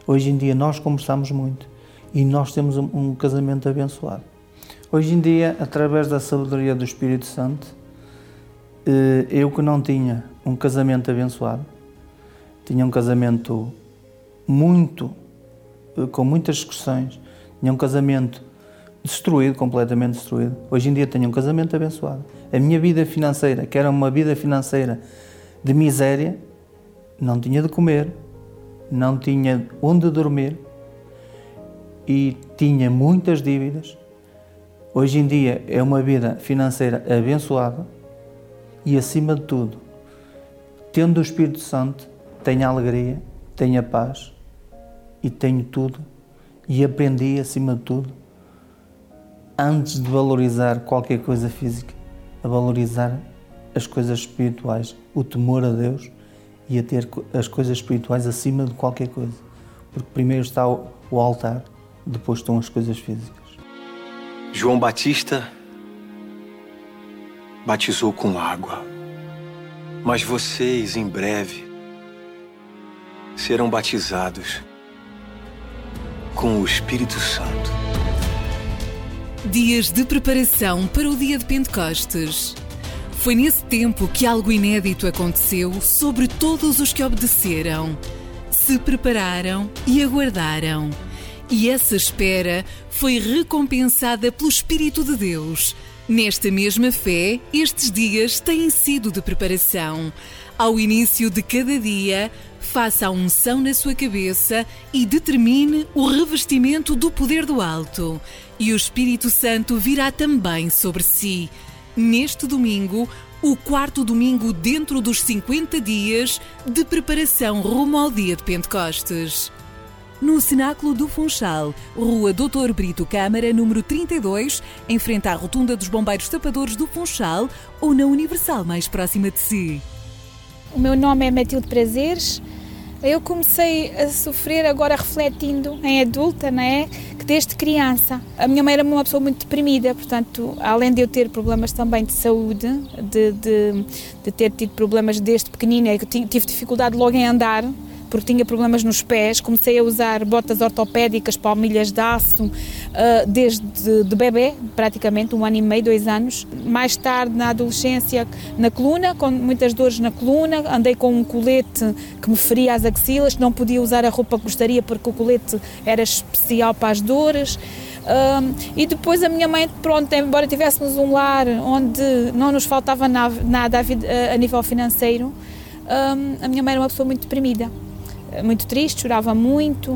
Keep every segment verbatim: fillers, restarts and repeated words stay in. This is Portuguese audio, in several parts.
Hoje em dia nós conversamos muito e nós temos um, um casamento abençoado. Hoje em dia, através da sabedoria do Espírito Santo, eu que não tinha um casamento abençoado, tinha um casamento muito, com muitas discussões, tinha um casamento destruído, completamente destruído. Hoje em dia tenho um casamento abençoado. A minha vida financeira, que era uma vida financeira de miséria, não tinha de comer, não tinha onde dormir e tinha muitas dívidas. Hoje em dia é uma vida financeira abençoada e, acima de tudo, tendo o Espírito Santo, tenho a alegria, tenho a paz e tenho tudo. E aprendi, acima de tudo, antes de valorizar qualquer coisa física, a valorizar as coisas espirituais, o temor a Deus e a ter as coisas espirituais acima de qualquer coisa. Porque primeiro está o altar, depois estão as coisas físicas. João Batista batizou com água, mas vocês, em breve, serão batizados com o Espírito Santo. Dias de preparação para o dia de Pentecostes. Foi nesse tempo que algo inédito aconteceu sobre todos os que obedeceram, se prepararam e aguardaram. E essa espera foi recompensada pelo Espírito de Deus. Nesta mesma fé, estes dias têm sido de preparação. Ao início de cada dia, faça a unção na sua cabeça e determine o revestimento do poder do alto. E o Espírito Santo virá também sobre si. Neste domingo, o quarto domingo dentro dos cinquenta dias de preparação rumo ao dia de Pentecostes. No Cenáculo do Funchal, Rua doutor Brito Câmara, número trinta e dois, em frente à Rotunda dos Bombeiros Tapadores do Funchal, ou na Universal mais próxima de si. O meu nome é Matilde Prazeres. Eu comecei a sofrer agora refletindo em adulta, não é? Que desde criança. A minha mãe era uma pessoa muito deprimida, portanto, além de eu ter problemas também de saúde, de, de, de ter tido problemas desde pequenina, eu tive dificuldade logo em andar, porque tinha problemas nos pés, comecei a usar botas ortopédicas, palmilhas de aço, desde de bebê, praticamente, um ano e meio, dois anos. Mais tarde, na adolescência, na coluna, com muitas dores na coluna, andei com um colete que me feria as axilas, não podia usar a roupa que gostaria porque o colete era especial para as dores. Um, e depois a minha mãe, pronto, embora tivéssemos um lar onde não nos faltava nada a, a nível financeiro, um, a minha mãe era uma pessoa muito deprimida. Muito triste, chorava muito,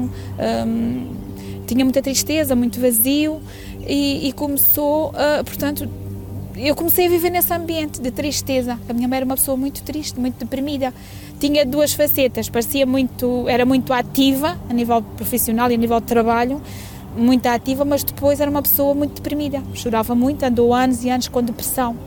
um, tinha muita tristeza, muito vazio e, e começou, uh, portanto, eu comecei a viver nesse ambiente de tristeza. A minha mãe era uma pessoa muito triste, muito deprimida. Tinha duas facetas, parecia muito, era muito ativa a nível profissional e a nível de trabalho, muito ativa, mas depois era uma pessoa muito deprimida, chorava muito, andou anos e anos com depressão.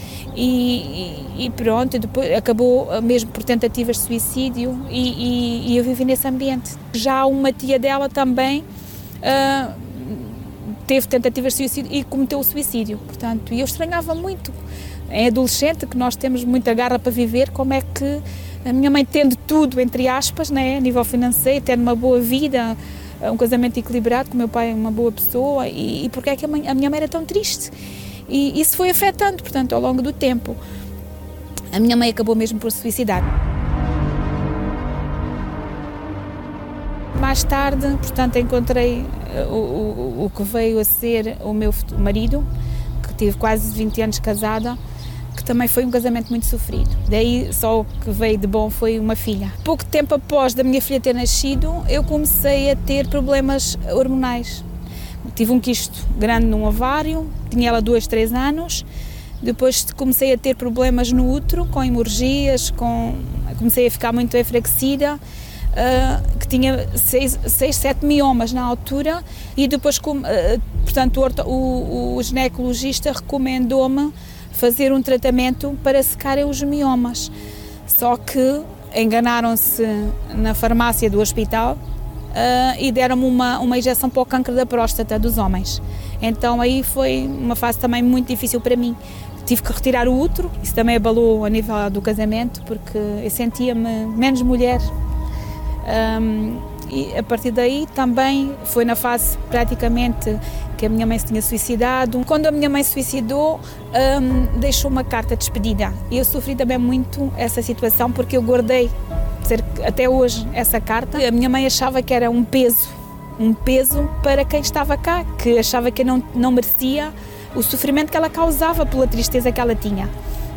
E, e, e pronto, depois acabou mesmo por tentativas de suicídio e, e, e eu vivi nesse ambiente. Já uma tia dela também uh, teve tentativas de suicídio e cometeu o suicídio, portanto, e eu estranhava muito, em adolescente, que nós temos muita garra para viver, como é que a minha mãe tendo tudo, entre aspas, né, a nível financeiro, tendo uma boa vida, um casamento equilibrado, com o meu pai é uma boa pessoa, e, e porque é que a, mãe, a minha mãe era tão triste? E isso foi afetando, portanto, ao longo do tempo. A minha mãe acabou mesmo por se suicidar. Mais tarde, portanto, encontrei o, o, o que veio a ser o meu marido, que tive quase vinte anos casada, que também foi um casamento muito sofrido. Daí só o que veio de bom foi uma filha. Pouco tempo após da minha filha ter nascido, eu comecei a ter problemas hormonais. Tive um quisto grande no ovário, tinha ela dois, três anos, depois comecei a ter problemas no útero, com hemorragias, com... comecei a ficar muito enfraquecida, uh, que tinha seis, seis, sete miomas na altura, e depois, uh, portanto, o, o, o ginecologista recomendou-me fazer um tratamento para secarem os miomas, só que enganaram-se na farmácia do hospital, Uh, e deram-me uma, uma injeção para o cancro da próstata dos homens. Então aí foi uma fase também muito difícil para mim. Tive que retirar o útero, isso também abalou a nível do casamento, porque eu sentia-me menos mulher. Um, e a partir daí também foi na fase praticamente que a minha mãe se tinha suicidado. Quando a minha mãe se suicidou, um, deixou uma carta de despedida. E eu sofri também muito essa situação porque eu guardei até hoje essa carta. A minha mãe achava que era um peso, um peso para quem estava cá, que achava que eu não, não merecia o sofrimento que ela causava pela tristeza que ela tinha.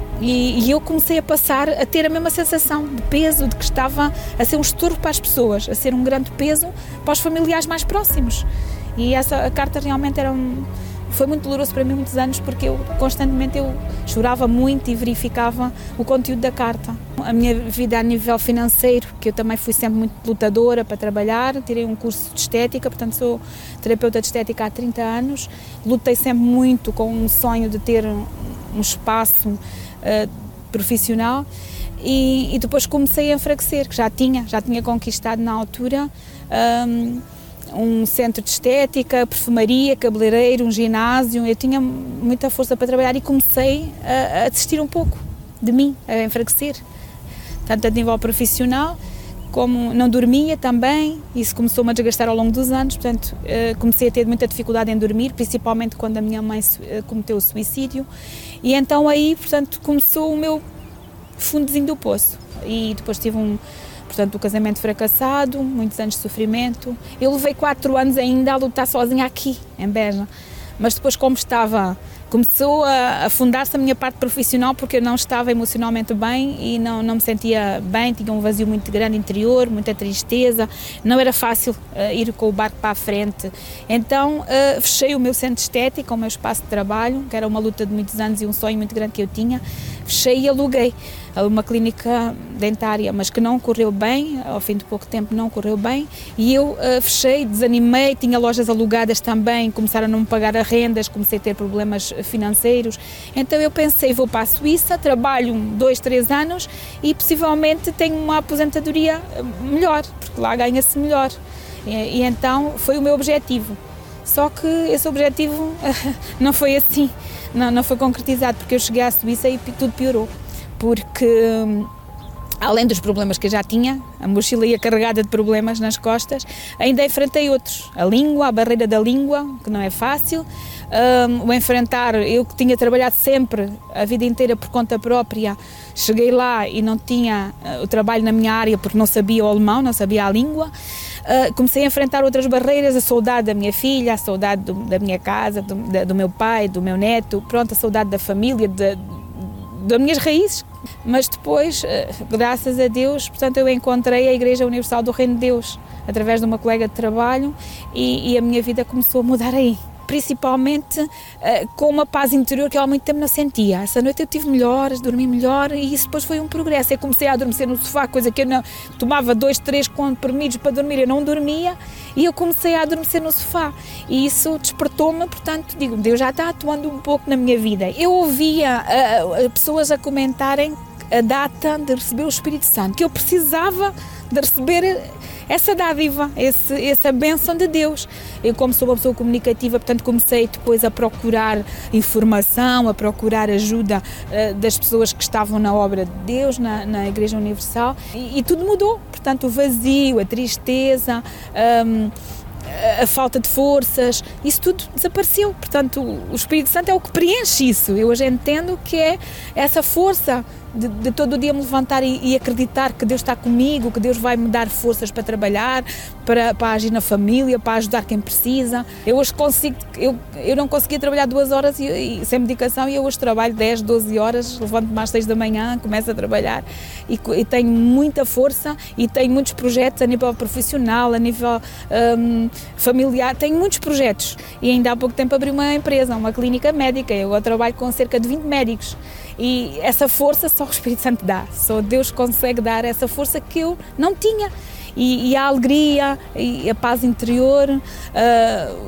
E, e eu comecei a passar a ter a mesma sensação de peso, de que estava a ser um estorvo para as pessoas, a ser um grande peso para os familiares mais próximos. E essa a carta realmente era um, foi muito doloroso para mim muitos anos, porque eu constantemente eu chorava muito e verificava o conteúdo da carta. A minha vida a nível financeiro, que eu também fui sempre muito lutadora para trabalhar, tirei um curso de estética, portanto sou terapeuta de estética há trinta anos, lutei sempre muito com um sonho de ter um, um espaço uh, profissional e, e depois comecei a enfraquecer, que já tinha, já tinha conquistado na altura um, um centro de estética, perfumaria, cabeleireiro, um ginásio. Eu tinha muita força para trabalhar e comecei a, a desistir um pouco de mim, a enfraquecer, tanto a nível profissional como não dormia também. Isso começou-me a desgastar ao longo dos anos, portanto comecei a ter muita dificuldade em dormir, principalmente quando a minha mãe cometeu o suicídio, e então aí, portanto, começou o meu fundozinho do poço. E depois tive um Portanto, o casamento fracassado, muitos anos de sofrimento. Eu levei quatro anos ainda a lutar sozinha aqui, em Beja. Mas depois, como estava, começou a afundar-se a minha parte profissional, porque eu não estava emocionalmente bem e não, não me sentia bem, tinha um vazio muito grande interior, muita tristeza, não era fácil uh, ir com o barco para a frente. Então, uh, fechei o meu centro de estética, o meu espaço de trabalho, que era uma luta de muitos anos e um sonho muito grande que eu tinha. Fechei e aluguei uma clínica dentária, mas que não correu bem, ao fim de pouco tempo não correu bem, e eu uh, fechei, desanimei, tinha lojas alugadas também, começaram a não me pagar as rendas, comecei a ter problemas financeiros, então eu pensei, vou para a Suíça, trabalho dois, três anos e possivelmente tenho uma aposentadoria melhor, porque lá ganha-se melhor, e, e então foi o meu objetivo. Só que esse objetivo não foi assim, não, não foi concretizado, porque eu cheguei à Suíça e tudo piorou. Porque, além dos problemas que eu já tinha, a mochila ia carregada de problemas nas costas, ainda enfrentei outros. A língua, a barreira da língua, que não é fácil, um, o enfrentar, eu que tinha trabalhado sempre, a vida inteira por conta própria, cheguei lá e não tinha uh, o trabalho na minha área porque não sabia o alemão, não sabia a língua. Uh, comecei a enfrentar outras barreiras, a saudade da minha filha, a saudade do, da minha casa, do, da, do meu pai, do meu neto, pronto, a saudade da família, de, das minhas raízes, mas depois, graças a Deus, portanto, eu encontrei a Igreja Universal do Reino de Deus, através de uma colega de trabalho, e, e a minha vida começou a mudar aí. Principalmente uh, com uma paz interior que eu há muito tempo não sentia. Essa noite eu tive melhores, dormi melhor e isso depois foi um progresso. Eu comecei a adormecer no sofá, coisa que eu não tomava dois, três comprimidos para dormir, eu não dormia e eu comecei a adormecer no sofá e isso despertou-me, portanto, digo, Deus já está atuando um pouco na minha vida. Eu ouvia uh, pessoas a comentarem a data de receber o Espírito Santo, que eu precisava de receber essa dádiva, esse, essa bênção de Deus. Eu, como sou uma pessoa comunicativa, portanto comecei depois a procurar informação, a procurar ajuda uh, das pessoas que estavam na obra de Deus, na, na Igreja Universal, e, e tudo mudou. Portanto, o vazio, a tristeza, um, a falta de forças, isso tudo desapareceu. Portanto, o Espírito Santo é o que preenche isso. Eu hoje entendo que é essa força de, de todo o dia me levantar e, e acreditar que Deus está comigo, que Deus vai me dar forças para trabalhar, para, para agir na família, para ajudar quem precisa. Eu hoje consigo, eu, eu não conseguia trabalhar duas horas e, e, sem medicação, e eu hoje trabalho dez, doze horas, levanto-me às seis da manhã, começo a trabalhar e, e tenho muita força e tenho muitos projetos a nível profissional, a nível um, familiar, tenho muitos projetos e ainda há pouco tempo abri uma empresa, uma clínica médica, eu agora trabalho com cerca de vinte médicos. E essa força só o Espírito Santo dá, só Deus consegue dar essa força que eu não tinha. E, e a alegria, e a paz interior, uh,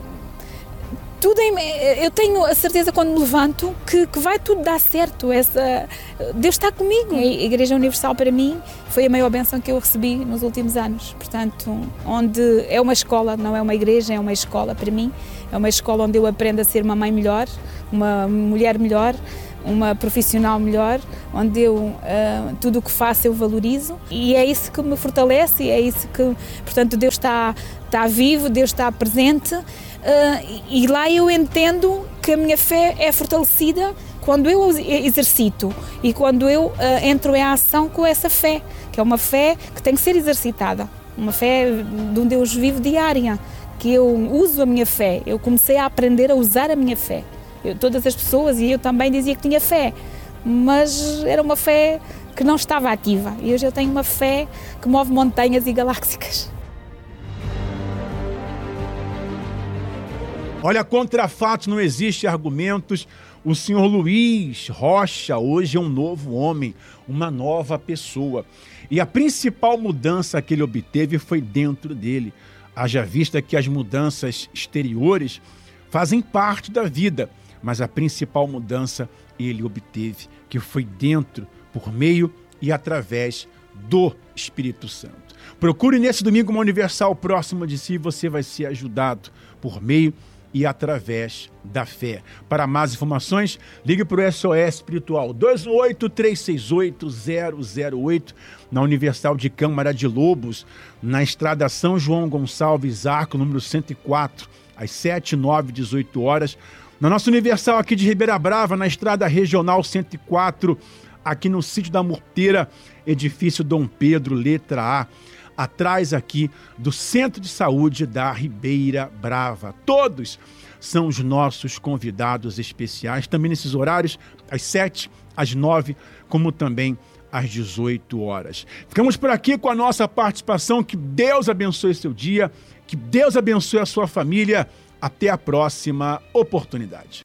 tudo em, eu tenho a certeza quando me levanto que, que vai tudo dar certo. Essa, Deus está comigo. A Igreja Universal para mim foi a maior bênção que eu recebi nos últimos anos. Portanto, onde é uma escola, não é uma igreja, é uma escola para mim. É uma escola onde eu aprendo a ser uma mãe melhor, uma mulher melhor, uma profissional melhor, onde eu, uh, tudo o que faço eu valorizo, e é isso que me fortalece, e é isso que, portanto, Deus está, está vivo, Deus está presente, uh, e lá eu entendo que a minha fé é fortalecida quando eu exercito e quando eu uh, entro em ação com essa fé, que é uma fé que tem que ser exercitada, uma fé de um Deus vivo diária, que eu uso a minha fé, eu comecei a aprender a usar a minha fé. Eu, todas as pessoas, e eu também dizia que tinha fé, mas era uma fé que não estava ativa, e hoje eu tenho uma fé que move montanhas e galáxias. Olha, contra fatos não existe argumentos. O senhor Luiz Rocha hoje é um novo homem, uma nova pessoa. E a principal mudança que ele obteve foi dentro dele. Haja vista que as mudanças exteriores fazem parte da vida, mas a principal mudança ele obteve, que foi dentro, por meio e através do Espírito Santo. Procure nesse domingo uma Universal próxima de si, você vai ser ajudado por meio e através da fé. Para mais informações, ligue para o S O S Espiritual dois um oito, três seis oito, zero zero oito, na Universal de Câmara de Lobos, na Estrada São João Gonçalves Arco, número cento e quatro, às sete, nove, dezoito horas. Na nossa Universal aqui de Ribeira Brava, na Estrada Regional cento e quatro, aqui no Sítio da Morteira, edifício Dom Pedro, letra A, atrás aqui do Centro de Saúde da Ribeira Brava. Todos são os nossos convidados especiais, também nesses horários, às sete, às nove, como também às dezoito horas. Ficamos por aqui com a nossa participação. Que Deus abençoe seu dia, que Deus abençoe a sua família. Até a próxima oportunidade.